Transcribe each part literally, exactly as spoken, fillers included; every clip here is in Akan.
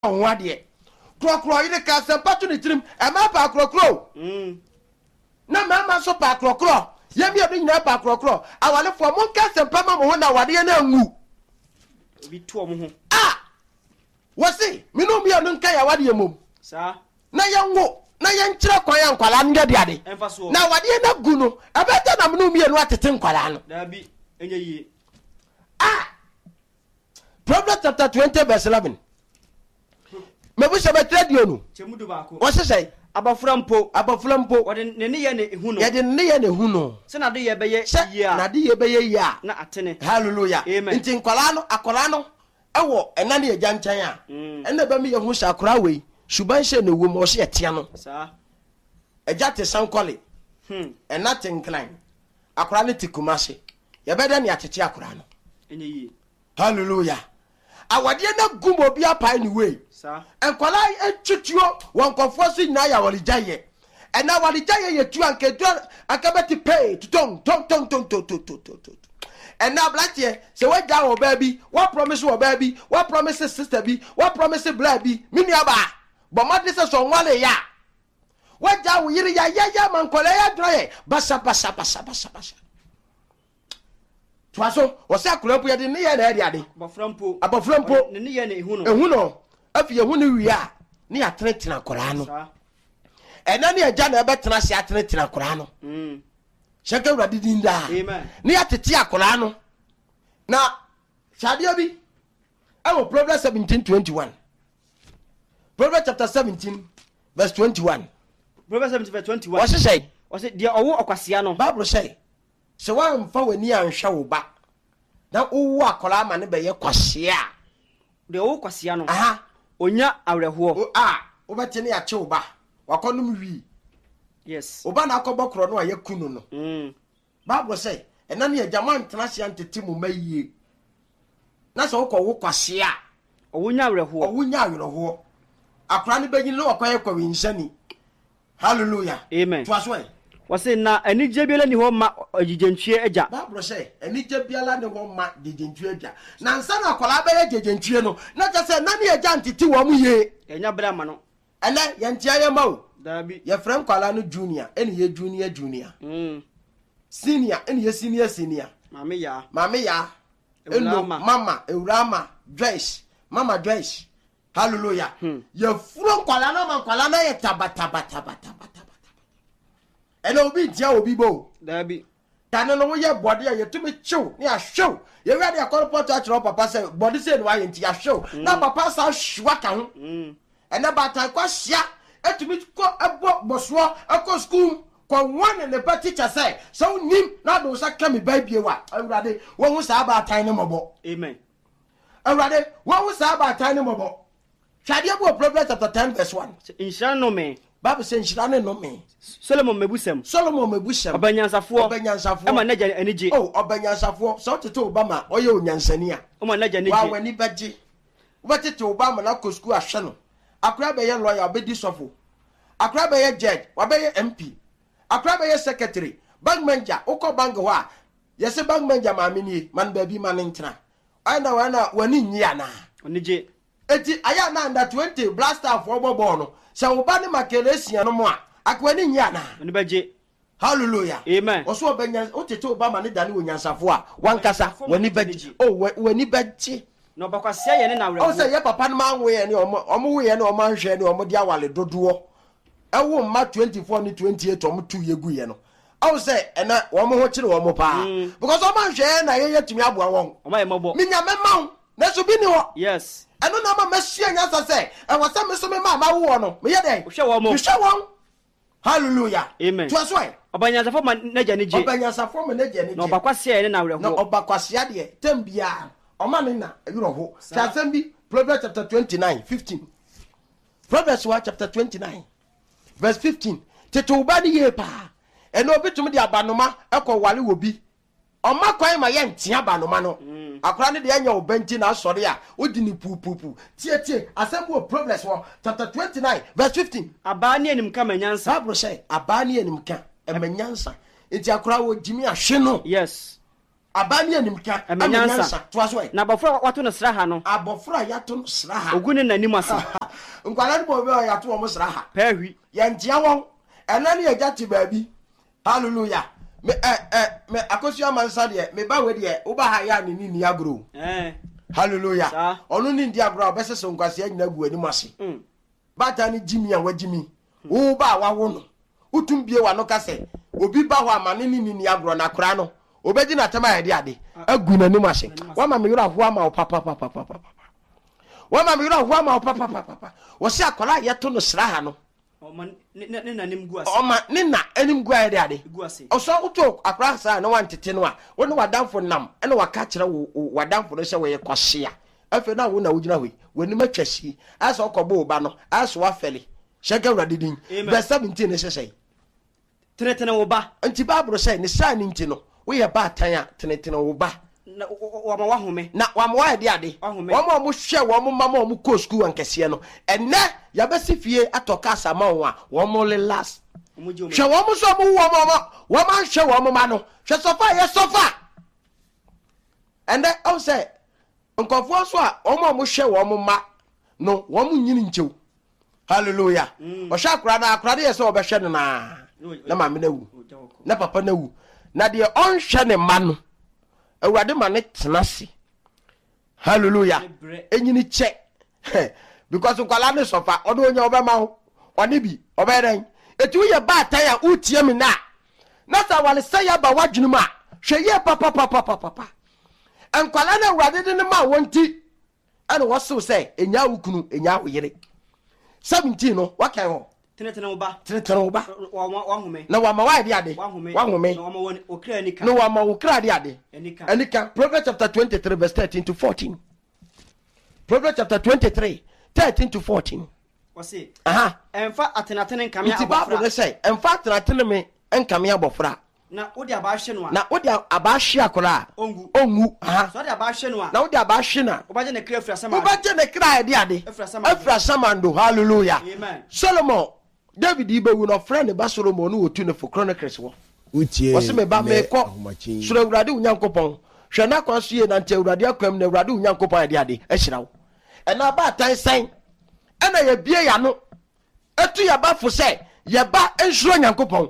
onwade kro kro ire ka sempa to ne tirim e ma pa kro kro mm na ma ma so pa kro kro ye mi obi nyina pa kro kro awale fo mo ka sempa ma mo ho na wade na ngu bi to mo ho ah wasi mi no mi anu nka ya wade mom sa na ye ngu na ye nkyere kwan ya nkwala nde de ade na wade na gu no abeta na no mi anu atete nkwala no da bi enye yi ah Proverbs chapter twenty verse eleven. Mebusha betradio no. Chemudu baako. Wo sesai abafura mpo abafura mpo wode ne ne ye ne hu no. Ye de ne ye ne hu no. Se na de ye beye yi a. Na de ye beye yi a. Na atene. Hallelujah. Nti nkwala no akola no ewo ena ne ye gyanchan a. Ena ba mi ye hu sha akora we. Suban hye ne wo mo hye etia no. Sa. Eja te sankole. Hmm. Ena te nklan. Akora ne tikumase. Ye beda ne atete akora no. Enye yi. Hallelujah. Awade na gumo bia pa anyway sa enkwala etutuo wonkofo so nyina ya walijaye ena walijaye yetu ankedu akabeti pay tong tong tong tong tong tong tong ena blatie se waja wo baby what promise wo baby what promise sister bi what promise blaby mini aba bo made se so nwale ya waja wo yiri ya ya ya mankwala ya draye basa basa basa basa basa Twaso wose akurampo ye de ne ye na ade ade abaframpo abaframpo ne ne ye na ehu no ehu no afi ehu ne wi a ne ya tretina kora no ena ne agya na ebetena se atretina kora no mm shaka urade dinda amen ne ya tete akora no na shadia bi awo Proverbs seventeen twenty-one Proverbs chapter seventeen verse twenty-one Proverbs seventeen verse twenty-one wose say wose de owo okwasea no Bible say se wa mfa wani anhwa wo ba na owo akola ma ne be ye kwasea de owo kwasea no aha onya awreho ah obete ne ya che wo ba wakonum wi yes oba na akobokro no aye kunu no mm Bible say ena ne agama ntena se antete mu mayie na so ko wo kwasea owonya awreho owonya awreho akora ne begin lo akwaye kwa winshani hallelujah amen twaso e wase na anije biala ni ho ma agigentwie agya Bible say anije biala ni ho ma agigentwie agya na nsa na akola ba agigentwie no na ta say na ne agya ntiti wo mu ye enya bra ma no ene ye ntia ye ma o dabi ye frem kwala no junior ene ye junior junior mm senior ene ye senior senior mame ya mame ya elo mama eurama Joyce mama Joyce hallelujah hmm. Ye furo kwala no man kwala na ye tabata bata bata bata ena obi dia obi bo dabi tane no ye body ye tumi chiw ne ahwew ye wi ade akoro poto achiro papa say body say no aye nti ahwew na papa sa hwa ka ho mm ena bata kwa hia etumi ko ebo boso akọ school kwa one ne pa teacher say so nim na do sa ka me baibie wa awurade wo hu sa ba tan ne mobo amen awurade wo hu sa ba tan ne mobo hwade bo Proverbs chapter ten verse one insha no me Bible say nshira ne no me Solomon mebusem Solomon mebusem obanyansafo obanyansafo ama naja anije oh obanyansafo so tete Obama oye onyansani a oma naja anije wa wani baje wotete Obama na ko school ahwe no akura be ye lawyer obedi sofo akura be ye judge wa be ye M P akura be ye secretary bank manager ukọ bank ho a yese bank manager ma amini man ba bi man ntena ana wana wani nyia na onije eti aya na under twenty blaster for bobo no se oba ne makele sia no mo a akwani nyia na oni baje hallelujah amen oso obanya otete Obama ne dane onyansafo a wankasa wani baje oh wani baje no bakwasia ye ne na awre o se ye papa no manwe ye ne omo omo we ye ne omo hwe ne omo dia wale dodo ewo ma twenty-four ni twenty-eight omo tu ye gu ye no o se ena omo ho kire omo pa because omo hwe na ye yetumi aboa won omo ye mobo minya mema na so bi ni ho yes eno na ma masua nyasa se e wasa me so me ma ma wo no me ye den hwe wo mo hwe won hallelujah amen to so e obanyansafo ma naja nije obanyansafo ma naja nije no bakwasia ye ne na awre ho no obakwasia de tambia Oma nina yuro ho Chasembi Proverbs chapter twenty-nine fifteen Proverbs chapter twenty-nine verse fifteen tete ubani ye pa eno bitumi de abanoma ekọ wale wobi oma kwan ma ye ntia abanoma no akora ne de anya obanti na asore a odi ni pupupu tie tie asembo Proverbs chapter twenty-nine verse fifteen abani enim ka manyansa Bible say abani enim ka emanyansa enti akora wo jimi ahwe no yes abani animka amenyansa to aso na abofra wato no sra ha no abofra yato no sra ha ogune nanim ase nkwala ni bo be yato wo sra ha pahwi ye ntia won ena ne ya ti baabi hallelujah me eh eh me akosu amansa de me ba we de wo ba ha ya ni ni agro eh hallelujah onu ni ndi agro obese so nkwase anyina gu anim ase mm bata ni jimi a wajimi wo ba wa wo no utum bie wa no kase obi ba ho amane ni ni agro na kora no obeji na tema ya de ade agu na anim ase wa ma me yoro ho ama o papa papa papa wa ma me yoro ho ama o papa papa wo se akola ye to no sra ha no Oma ne na nim gu ase. Oma ne na anim gu ade ade. Gu ase. Oso uto akra sa na wantete no a, wo ne wadamfo nam, e na waka kire wo wadamfo no se we kwahye a. Afi na wo na wogina we, wani matwasi. Asa okobo ba no, asa wa fele. Shega wrade din. Verse seventeen ne sesei. Tenetene wo ba. Anti Bible say ne sa ni nti no, wo ye ba tan a tenetene wo ba. Na wa ma wa home na wa ma wa de ade wa ma mo hwe wa mo mama mo ko school ankese no enne ya besi fie atoka sama wa wa mo le last hwe wa mo so mo wo mo wa ma hwe wa mo ma no hwe sofa ye sofa ende o say nkofo so a o mo mo hwe wa mo ma no wa mo nyini nchew hallelujah o sha akra na akra de ye so obehwe no na na ma me na wu na papa na wu na de on hwe ne ma no awurade ma ne tenase hallelujah enyini che because kwala ne sofa odo onya obema ho one bi oberen etu ye ba tan ya utie mi na na sa wale say ya ba wadwunu ma hwe ye papa papa papa enkwala na awurade de ne ma wonti ene wo so say enya wukunu enya woyere seventeen no wakan ho tenetene wo ba tenetene wo ba wa wa home na wa ma wa de ade wa home wa home na wa ma wo kra nika no wa ma wo kra de ade enika enika Proverbs chapter twenty-three verse thirteen to fourteen. Proverbs chapter twenty-three thirteen to fourteen. Wase aha emfa atenatene nkamia abofra Bible dey say emfa atenatene me nkamia abofra na wodi abahwe no a na wodi abahwe akora ongu ongu aha so wodi abahwe no a na wodi abahwe na obaje ne kra fira sama obaje ne kra de ade afra samando hallelujah amen Solomon David ibewu no friend ba Solomon no wotu ne for Chronicles wo utie wose me ba me ko sura urade unyankopon hwe na kwaso ye na nte urade akwam na urade unyankopon ade ade ahira wo ena ba tan san ena ye bie ya no etu ya ba fo se ye ba enhuro nyankopon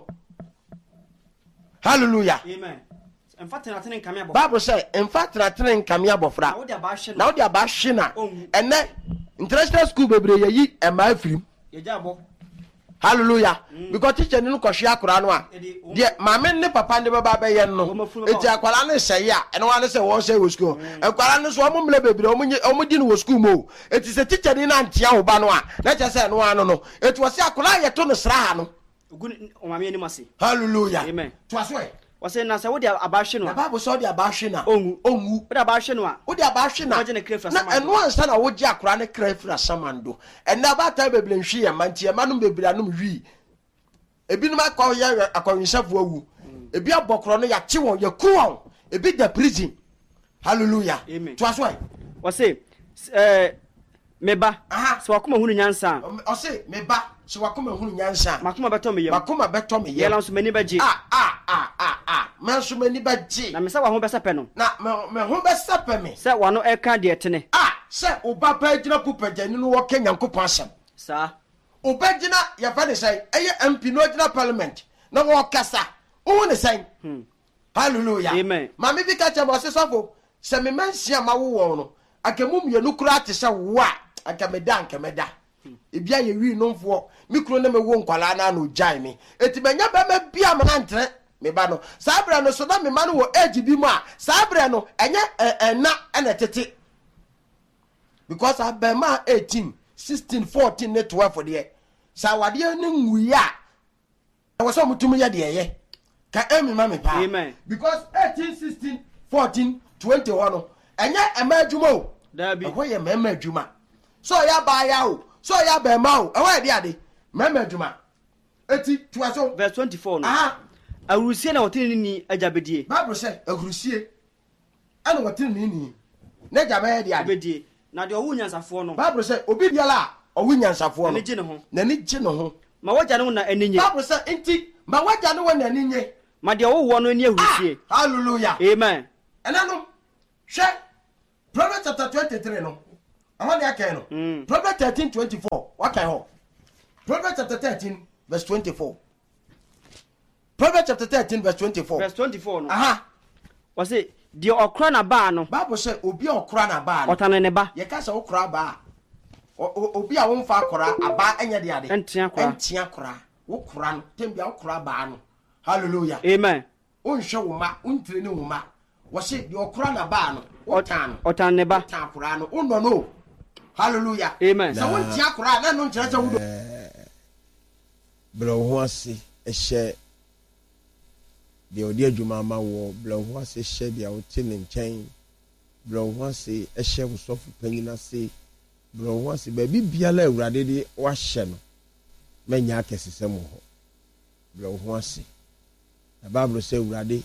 hallelujah amen emfa tenatene nkamia abofra Bible say emfa tenatene nkamia abofra na wodi abahwe na wodi abahwe na ene international school bebre ye yi ema afirim ye jabo hallelujah mm. Because teacher no kwhwe akora no a de maame ne papa ne baba ba ye no eti akwala ne sey a ene wa ne sey wo sey wo school akwala ne so omo mle bebre omo omo di no wo school mo eti se teacher ni na ntia wo ba no a na che sey no ano no eti wo sey akwala ye to no sra ha no ogun o maame ni mase hallelujah amen to aso e wase na se wodi abahwe no a Bible so di abahwe na ongu ongu wodi abahwe no a wodi abahwe na waje ne kra fira na sama eno ansa na woji akwala ne kra fira samando ena ba ta bebre nhwi ye mantie ma no bebre anum hwi ebi no akọ ya akọnwensafo awu ebi abokro no ya che won ya ku won ebi da prison hallelujah to aso ai wase eh meba so wakoma hunu nyansa o se meba so wakoma hunu nyansa makoma beto me yem makoma beto me yem yela nso mani baji ah ah ah ah ah manso mani baji na me sa wa ho besepe no na me ho besepe me se wa no e kan de tene ah se oba pa gina kupagani no wo kenyankopon asem sa obagina ya fa ne sai eye M P no gina parliament na wo kasa wo ne sai hmm. Hallelujah amen mami bi ka che mo se sofo se me mansia ma wo wo no akemum ye nukura te se wo a akameda akameda ebia ye wi no mfo mikro na me wo nkwala na no jai me eti benya ba ma bia ma ntre me ba no sabra no so na me ma no wo age bi mu a sabra no enye ena ena tete because abema eighteen sixteen fourteen ne twelve de sa wade ne nwuya e wo so mutum ye de ye ka emi ma me pa amen because eighteen sixteen fourteen twenty one no enye ema adwuma o dabi ho ye mema adwuma so ya ba ya o so ya ba ma o e wa de ade mema adwuma eti to so verse twenty-four no ah awurusie na wotini ni ajabedie Bible say awurusie ana wotini ni na jabe de ade bedie na de owu nyansafo no Bible say obi biala owu nyansafo no na ji ne ho na ni ji ne ho ma waja no na aninye Bible say enti ma waja no na aninye ma de owu wo no ni awurusie hallelujah amen enano hwe Proverbs chapter twenty-three no amon ya kan no Proverbs thirteen twenty-four what kan ho Proverbs chapter thirteen verse twenty-four Proverbs chapter thirteen verse twenty-four verse twenty-four no aha was say the okra na ba no Bible say obi okra na ba no otane ne ba ye ka say okra ba obi a won fa akra aba enya de ade entia akra entia akra okra no tembia okra ba no hallelujah amen unhwe wo ma untire ne wo ma wo say the okra na ba no otan otan ne ba otan akra no unno no hallelujah amen so wontia akra na no nkyere se wudo bro ho ase ehye de odi adwuma ma wo bro ho ase hye de a wote ne nkyɛn bro ho ase ehye wosofu panyina se bro ho ase ba bibiala awurade de wa hye no manya akesesem ho bro ho ase na Bible say awurade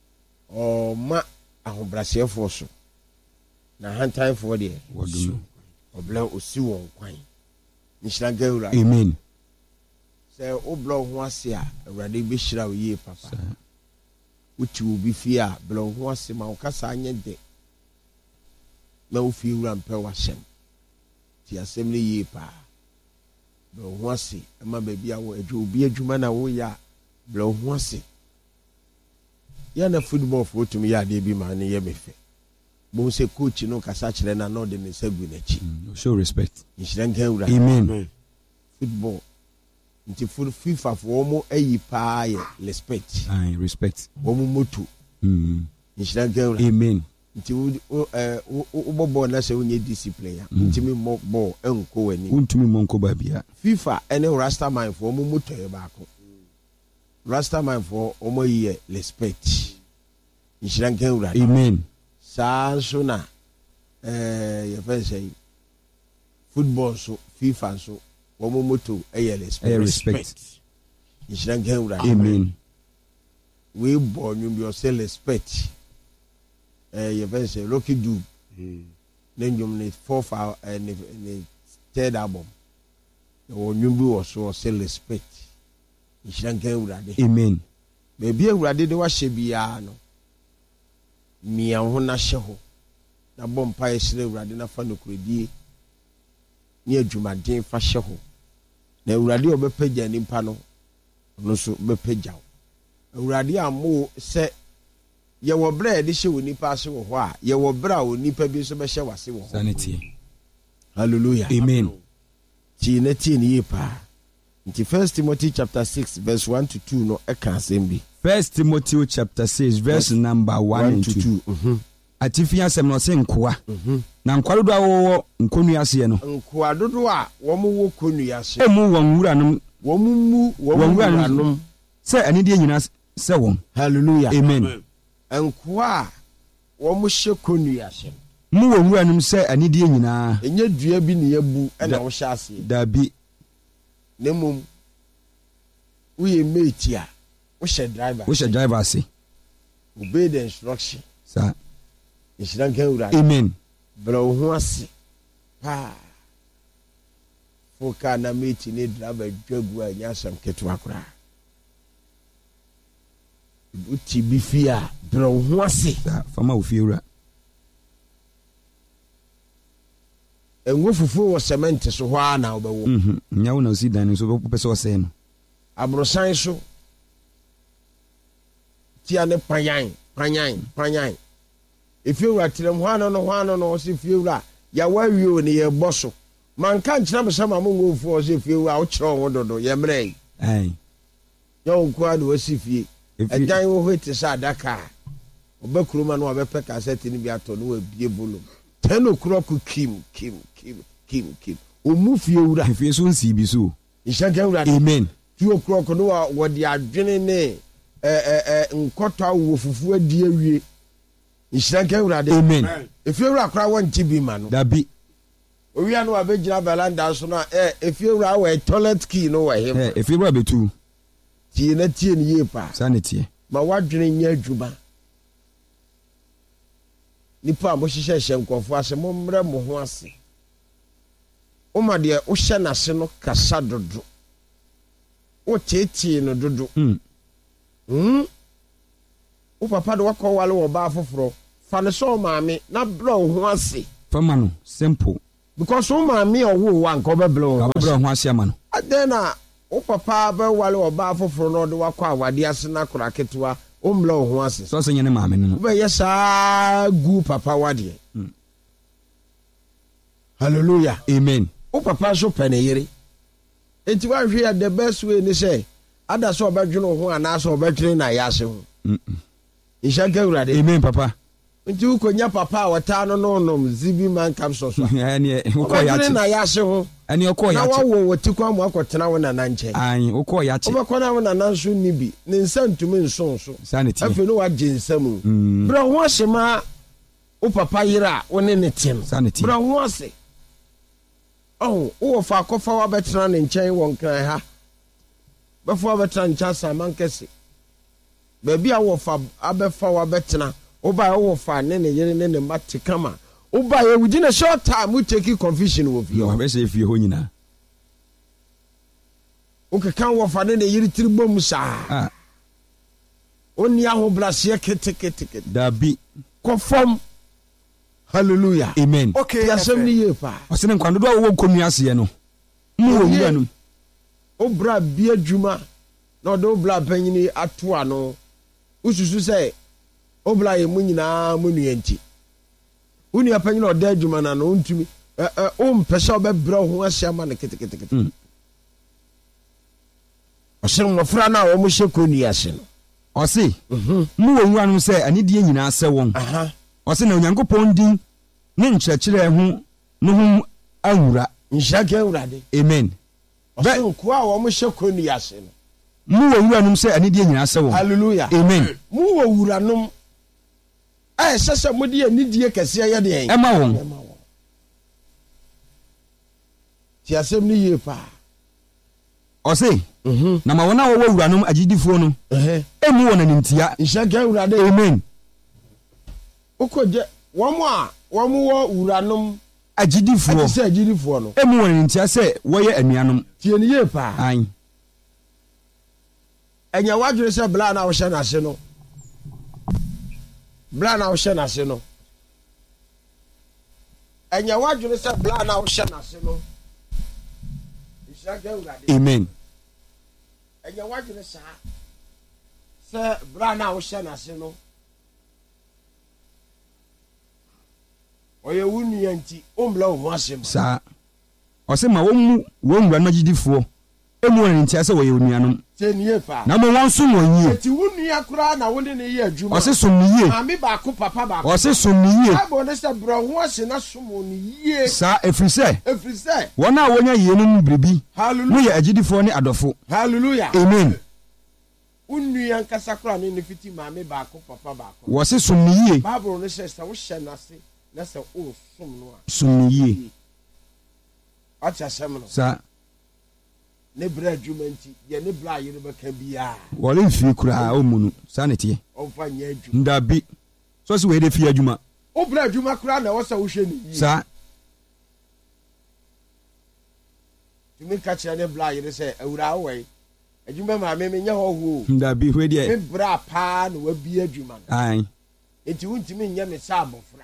o ma ahobrasefo so na hantanfo de wodum obla osi won kwan nhyira ga awurade amen say o blo ho ase a awurade be hyira wo ye papa uti obi fi a blo ho ase ma wo kasa anye de na wo fi wura mpa wa hyem ti asem ne ye pa blo ho ase ma ba bia wo adwo obi adwuma na wo ya blo ho ase ya na football fo tum ya de bi ma ne ye mefe bo se coach no kasa kire na no de ne sagu na chi show respect nhyira nka wura amen football nti full FIFA fo mo ayi pa ye respect I respect wo mo moto mm nhyira nka wura amen nti wo eh wo bobo na se wonye discipline ya nti me mo ball enko wani untumi monko ba bia FIFA ene Rastaman fo mo moto ye ba ko Rastaman fo o mo yi respect nhyira nka wura amen sa so na eh ye fa say football so FIFA so wo mo moto e respect respect nhyira nka wura amen we born you be say respect eh ye fa say Rocky Dube then you need four for and the third album the one you be also say respect nhyira nka wura amen baby awurade de wa hye bia no mia ho na hye ho na bompa yesire awurade na fa nokuredie ni adwumaden fa hye ho na awurade obepagya nimpa no no so bepagya awurade amo se ye wo bra de hye woni pa hye wo ho a ye wo bra woni pa bi so be hye wase wo ho sanity hallelujah amen ti na ti ni pa nti First Timothy chapter six verse one to two no e kan asem First Timothy chapter six verse number one and two. Mhm. Atifi asem no se nkoa. Mhm. Na nkwado do awo nkonu ase no. Nkoa dodo a wo mo wo konu ase. Emu won wura no wo mu mu wo wura no. Se ani de nyina se won. Hallelujah. Amen. Nkoa wo mo hye konu ase. Mu won wura no se ani de nyina. Enye dua bi ne yabu e na wo hye ase. Da bi nemum we mate ya we share driver we share driver say obey the instruction sir nhyira nka wura amen bro ho ase pa foka na mate ne driver dwagu anya sam keto akora uti bi fia bro ho ase sir fama wo fie wura enwo fufu wo cement so ho ana obawo mhm nyawo na osi dan so be pese o se no abrosan so tia ne panyan panyan panyan efiura tirem ho ano no ho ano no se fiura ya wawie ne ye boso man kan kira me sama mo ngofu o se fiura o kire ho dodo ye mrei ai ya onko ade wasi fie edan wo hwete sa adaka obakuruma no obepe cassette ni bi ato no abie bolo ten o'clock kim kim kim kim kim o mu fiura fie so nsi bi so ishanka wura amen two o'clock no wo de adwene ne eh eh eh nkota wo fufu adi awie ishanka wura de amen efiura akra won tibi ma no da bi owia no abegina veranda so na eh efiura we toilet key no we him eh efiura betu tie na tie ni ye pa sanity ma wadwene nya adwuma nipa mo hihye hye nkofo ase mo mre mo ho ase o ma de o hye na se no kasa dodo o tete no dodo mm mm o papa de wakọ wale wo ba foforo fa ne so maame na blow ho ase fama no simple because o maame owo wa nko be blow blow ho ase ama no then na o papa be wale oba afoforo no de wakọ awade ase na kora ketewa o blow ho ase so se nyene maame no be yesa gu papa wade mm. Hallelujah amen o papa so pene yere enti wa hwe the best way ni say ada so obedwene ho ana so obedwene na yase ho mm ishanke urade amen papa enti ukonya papa wata no no no zibi man kam so so ani ukọ ya chi na yase ho ani ukọ ya chi na wo woti kwa mu akotena wo na na nche an ukọ ya chi obekọ na wo na na nso ni bi ne nsantumi nso so sanity afi no wa jinsamu bra ho asema o papa yira wo ne ne tim sanity bra ho ase oh wo fa kofa wa betena ne nchen won kan ha befo wa betena ncha saman kese baby a wo fa abefa wa betena oba wo fa ne ne yere ne ne mate kama oba ye within a short time we take confusion wo fi yo be say fi ho nyina o ka kan wo fa ne ne yere tiribom sa ah oni aho blase kete kete kete da bi confirm hallelujah amen okay yasem ni ye pa o se ne kwando do wo komi ase no mu wo wura no o bra bi adwuma na do bla panyini ato ano ususu say o bla ye mu nyina mu nuanti uni apanyini o da adwuma na no ntumi eh eh o mpese o be bra ho asia ma ne kete kete kete o se mo fra na o mo hye koni ase no o se mu wo wura no say ani die nyina ase won aha o se na onyankopon din ne nkyerɛkyerɛ ho no ho awura nhyake awurade amen be nko a wo mo hye koni ase no mu wo wura no say ani die nyina ase won hallelujah amen mu wo wura no eh sese mo die ni die kese ye de en ema won ti asem ni ye pa o se na ma wona wo wura no agidifo no eh emu wona nimtia nhyake awurade amen ukoje womo a womo wo wura no agidifo ati se agidifo no emu wona nimtia se woye anuanom ti ni ye pa an enya wadwere se bla na wo hye na se no bla na wo hye na se no enya wadwere se bla na wo hye na se no nhyake awurade amen enya wadwere sa se bla na wo hye na se no oye wunu yanti ombla ho asem sa o se ma wo mu wo wura no agidifo emu wona nimtia se woye onuanom tenie pa na mo won som wonye eti wunu yakura na wode ne ye adwuma o se som ni ye ami ba ko papa ba o se som ni ye abo ne se bro ho ase na som ni ye sa efrise efrise wona wonya ye no bribi hallelujah mo ye agidifo ne adofo hallelujah amen unu yankasa kura ne ne fiti ma ami ba ko papa ba ko wo se som ni ye bible ne se se wo hye na se na se o som no a som ni ye acha sem no sa ne bra adwumanti ye ne bra yire beka bia wole mfie kura o munu sa ne tie o fa nya adwu nda bi so se we de fie adwuma o bra adwuma kura na wo sa wo hwe ni sa tumi ka kire ne bra yire se awura wo adwuma ma me me nya ho ho nda bi we de me bra pa na wa bi adwuma ai enti wuntimi nya me sa abofra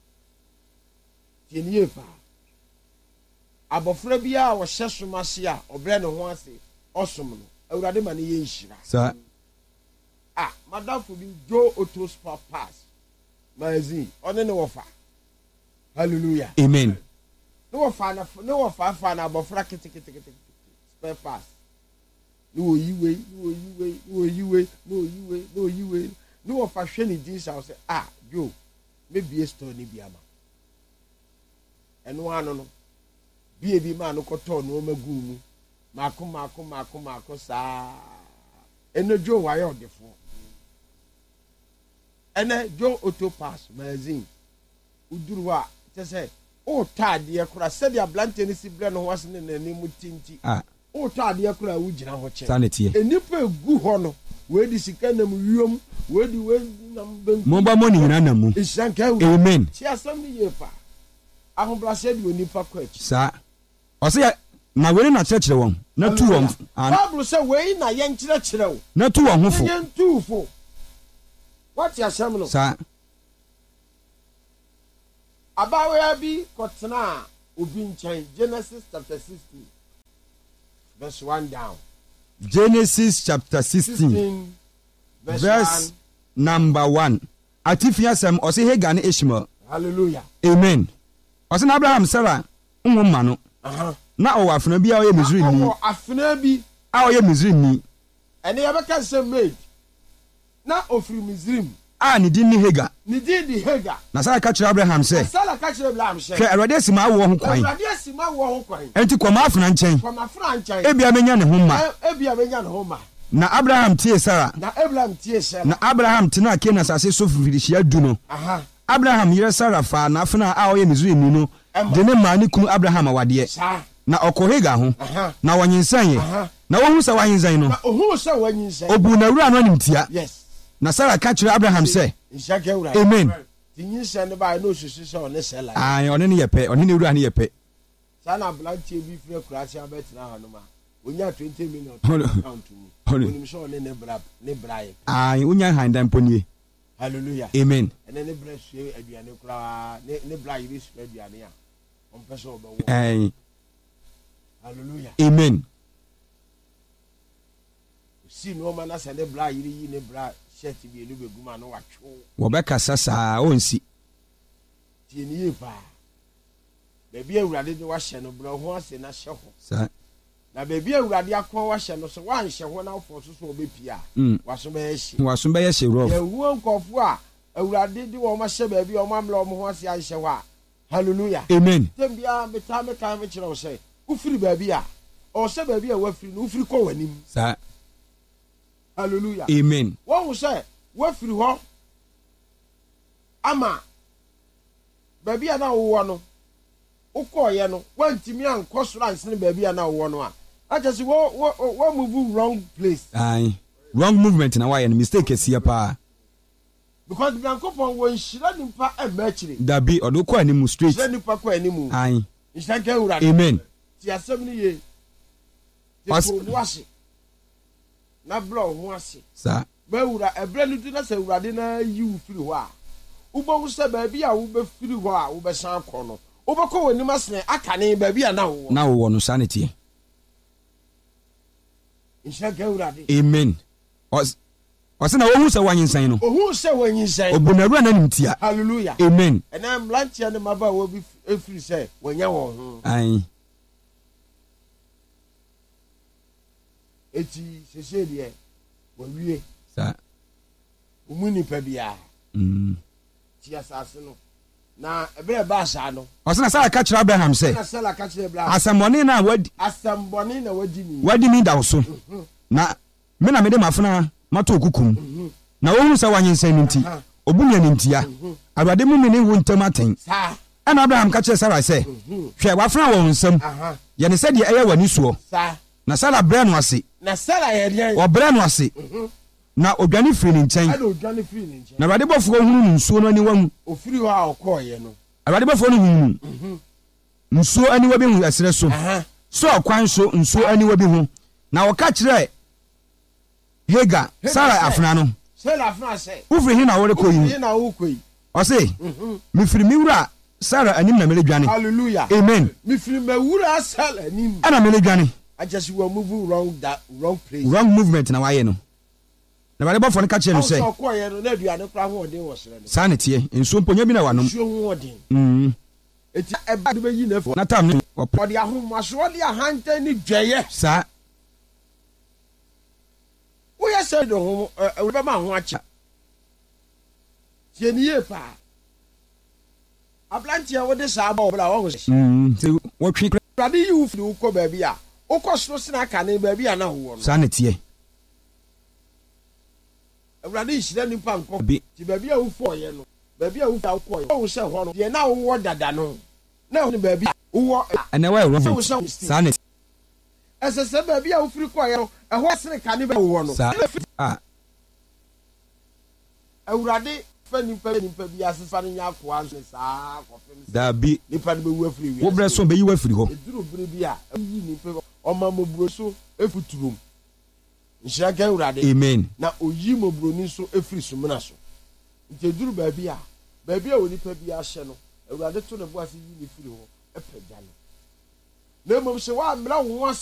tie nie pa abofra bia wo hye somase a obre ne ho ase osom no awurade ma ne ye nhira sa ah madafo bi jo auto spare pass mazi one ne wofa hallelujah amen no wofa na no wofa fa na abofra kete kete kete spare pass no yiwe no yiwe no yiwe no yiwe no yiwe no wofa hwe ne din sa say ah jo me bie store ni bia ma eno ano no bie bi ma no koto no magu mu mako mako mako mako sa eno jo wa yo defo ene jo auto pass magazine uduruwa te se o tade yakura se dia blante ni sibre no wase ne nani mutinti ah o tade yakura wo gina ho che sanity enipa egu ho no we di sika nam wiom we di we nam ben mo ba mo ni nyina namu amen ti asam ni ye pa ahobrase di onipa kwachi sa o se na we na kyerɛkyerɛ won na tu won Bible say we na ye nkyerɛkyerɛ wo na tu won hofo ye ntufo what ya sam no sa Abawaya bi kotena obi nchen. Genesis chapter sixteen verse one down. Genesis chapter sixteen verse, verse number one. Atifia sem ose Hagar ne Ishmael. Hallelujah. Amen. Ose na Abraham Sarah nwoma no. Aha. Na o afena bi a o ye Misraim ni. O afena bi a o ye Misraim ni. Ene ya beka se maid. Na ofiri Misraim. Ah, ni din ni Hagar. Ni din di Hagar. Na Sarah ka kire Abraham say. Sarah ka kire Abraham say. Ke Awurade asima wo ho kwan. Awurade asima wo ho kwan. Enti koma afena nchen. Koma afena nchen. Ebia menya ne ho ma. Ebia menya ne ho ma. Na Abraham tie Sarah. Na Abraham tie Sarah. Na Abraham tena Kenan asase so fifirihia du no. Aha. Abraham yere Sarah fa na afena a o ye Misraim ni no. De ne ma ni kunu Abraham awade. Sa. Na okọ Hagar ho. Na wanyinsan ye. Na wohu sa wanyinsan no. Na ohu sa wanyinsan. Obu na wura no nimtia. Yes. Na Sarah ka kire Abraham say. Amen. Tinyin ne ba no susu so ne sela. Ah, one ne yepe, one ne wura ne yepe. Sa na blanche bi fre Croatia betina ha no ma. Onya twenty million account mu. Onim so ne ne bra ne bra ye. Ah, onya handan ponie. Hallelujah. Amen. Ene ne bra hwe aduane kura ne ne bra yiri hwe aduane a. On person obawo. Eh. Hallelujah. Amen. Si no man na se ne bra yiri yi ne bra shirt bi elu beguma no watwo. Wo be kasa saa onsi. Ti ni ye pa. Baby Awurade de wa hye no bra ho ase na hye ho. Sa. Na baby Awurade akwa wa hye no so wa nhye ho na ofo so so obepia. Waso be hye. Waso be hye rof. Ye hu nkofo a Awurade de wo ma hye baby o ma mla o ho ase ahye ho a. Hallelujah. Amen. Tembia beta me kan me kire wo say. Ufiri baby a o se baby a wafiri no ufiri ko wanim. Sa. Hallelujah. Amen. What we say? Wafiri ho. Ama baby a na wo no. Ukoye no wantimi anko soro ansene baby a na wo no a. Ajase wo wo move wrong place. Aye. Wrong movement na why mistake esia pa. Because Blankopon wo nhira nimpa emachiri. Da bi odo ko animu straight. Nhira nimpa ko animu. Aye. Nsanka ewura. Amen. Ti asem ni ye. Ti ko wase. Na bro ho ase. Sa. Ba ewura ebre nu tu na se ewurade na yi u firi ho a. Ubo wo se ba bia wo be firi ho a wo be san ko no. Ubo ko woni masne akane ba bia na wo. Na wo no sanity. Nsanka ewurade. Amen. Os Ose na wohu se wanyinsan no. Ohu se wanyinsan. Obunawura na nimtia. Hallelujah. Amen. And I'm blanche ne maba wo bi efiri se wanya wo ho. Aye. Eti sese de wo wie. Sa. Umuni pa bia. Mm. Ti asase no. Na ebere ba asa no. Ose na Sarah ka kire Abraham say. Na Sarah ka kire Abraham. Asamone na wadi. Asambone na wadi ni. Wadi mi da wo so. Na me na me de mafuna mato okukum. Na wohu se wanyinsan nti. Obunya ntia. Awurade mu me ne wo ntam aten. Sa. Ana Abraham ka kire Sarah say. Hwe wafuna wo nsam. Aha. Ye ne se de eye wani suo. Sa. Na Sarah brɛ no ase. Na Sarah ye de. Wo brɛ no ase. Na odwane firi ne nkyɛn. Ana odwane firi ne nkyɛn. Na Awurade bɔfo hunu nsuo no ani wamu. Ofiri ho a okoye no. Awurade bɔfo no hunu. Nsuo ani wa bi hu asere so. Aha. So kwan so nsuo ani wa bi hu. Na wɔka kyerɛ Hagar, Sarah afna no. Sarah afna sɛ. Ufiri hi na wore koyi. Ufiri na wo koyi. Ɔse, me firi mi wura Sarah anim na mele dwane. Hallelujah. Amen. Me firi me wura Sarah anim. Ana mele dwane. I just will move wrong that wrong place. Wrong movement na waye no. Na bare bɔfo no ka kyerɛ no sɛ. Ɔsɔ kɔɔ no na aduane kra ho ɔden wɔ sere no. Sa ne tie, nsuo mponya bi na wanom. Nsuo ho ɔden. Mm. Eti eba de beyi na fo. Na tam ne ɔde ahomaso ɔde ahantan ni dwɛyɛ. Sa. Wo yɛ sɛ de ho ɛwɔ bɛ ma ho akya. Tie ni ye pa. Ablantia wo de sa ba obla wo ho. Mm. Se wo twi kra. Rade yi wo firi wo kɔ baabi a. Wo kɔ soro sina ka ne baabi a na ho no. Sa ne tie. Awurade hyira nipa nkɔ. Ti baabi a wo fo ɔyɛ no. Baabi a wo fa kɔ ɔyɛ. Wo sɛ hɔ no. Ye na wo wɔ dada no. Na wo ne baabi wo wɔ. Ana wa wrong. Sa ne. Ɛsɛ sɛ baabi a wo firi kɔ ɔyɛ no. Ɛhɔ sene ka ne bɛ wo no. Sa. Ah. Awurade fa nipa nipa bi asesa ne nya akoa ne saa kɔfem. Da bi. Nipa ne bɛ wu afiri wi. Wo bre so be yi wa firi hɔ. Eduru bere bi a yi nipa ɔma moburo so efuturum. Nhyira ka Awurade. Amen. Na oyi moburo ni so efiri sumina so. Nti eduru baabi a baabi a onipa bi ahyɛ no awurade to ne bo ase yi ne firi hɔ ɛpagya no na mmom sɛ woammra wo ho